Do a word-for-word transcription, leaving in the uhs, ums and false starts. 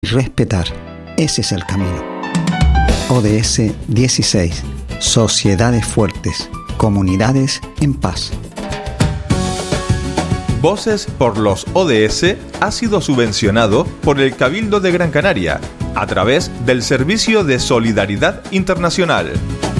respetar. Ese es el camino. O D S dieciséis. Sociedades fuertes. Comunidades en paz. Voces por los O D S ha sido subvencionado por el Cabildo de Gran Canaria a través del Servicio de Solidaridad Internacional.